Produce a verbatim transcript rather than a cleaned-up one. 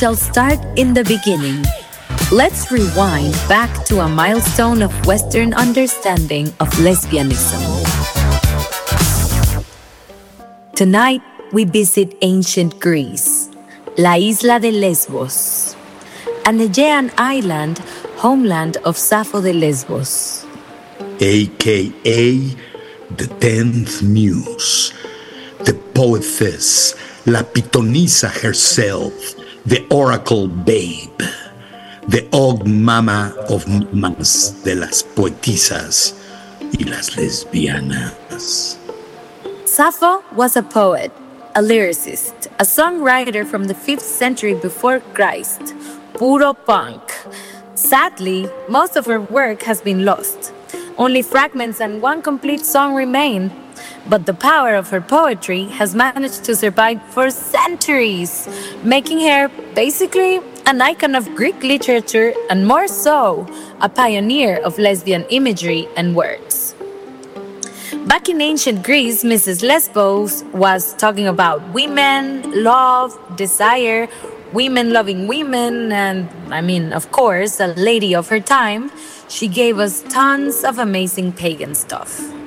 shall start in the beginning. Let's rewind back to a milestone of Western understanding of lesbianism. Tonight, we visit ancient Greece, La Isla de Lesbos, an Aegean island, homeland of Sappho de Lesbos, a k a the tenth muse, the poetess, La Pitonisa herself, the oracle babe, the old mama of mamas de las poetisas y las lesbianas. Sappho was a poet, a lyricist, a songwriter from the fifth century before Christ, puro punk. Sadly, most of her work has been lost. Only fragments and one complete song remain, but the power of her poetry has managed to survive for centuries, making her basically an icon of Greek literature and more so, a pioneer of lesbian imagery and words. Back in ancient Greece, Missus Lesbos was talking about women, love, desire, women loving women, and, I mean, of course, a lady of her time. She gave us tons of amazing pagan stuff.